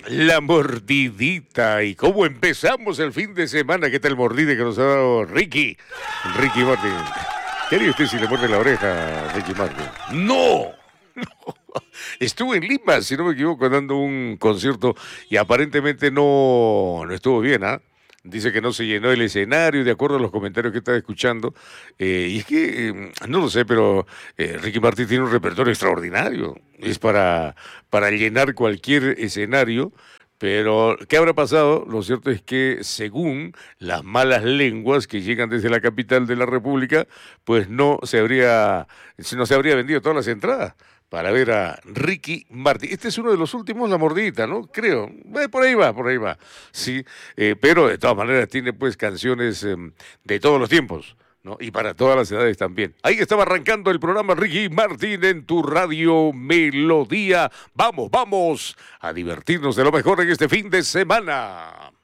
La mordidita. ¿Y cómo empezamos el fin de semana? ¿Qué tal mordida que nos ha dado Ricky Martin? ¿Qué haría usted si le muerde la oreja a Ricky Martin? ¡No! Estuve en Lima, si no me equivoco, dando un concierto y aparentemente no estuvo bien, ¿ah? Dice que no se llenó el escenario, de acuerdo a los comentarios que estaba escuchando. Y es que, no lo sé, pero Ricky Martin tiene un repertorio extraordinario. Es para llenar cualquier escenario. Pero, ¿qué habrá pasado? Lo cierto es que, según las malas lenguas que llegan desde la capital de la República, pues no se habría vendido todas las entradas para ver a Ricky Martin. Este es uno de los últimos, La Mordidita, ¿no? Creo. Por ahí va, por ahí va. Sí, pero de todas maneras tiene pues canciones de todos los tiempos, ¿no? Y para todas las edades también. Ahí estaba arrancando el programa Ricky Martin en tu radio Melodía. Vamos a divertirnos de lo mejor en este fin de semana.